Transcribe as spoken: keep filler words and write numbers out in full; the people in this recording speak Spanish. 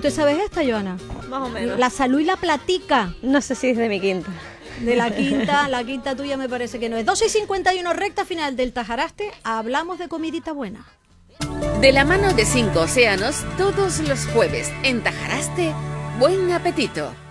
te sabes esta, Joana? Más o menos. La salud y la platica. No sé si es de mi quinta. De la quinta, la quinta tuya me parece que no es. doce y cincuenta y uno, recta final del Tajaraste. Hablamos de comidita buena. De la mano de Cinco Océanos, todos los jueves en Tajaraste, buen apetito.